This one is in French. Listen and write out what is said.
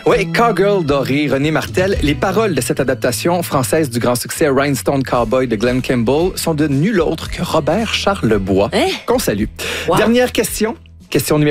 Oui, Cowgirl Doré, René Martel. Les paroles de cette adaptation française du grand succès Rhinestone Cowboy de Glenn Campbell sont de nul autre que Robert Charlebois, qu'on salue. Wow. Dernière question. Question numéro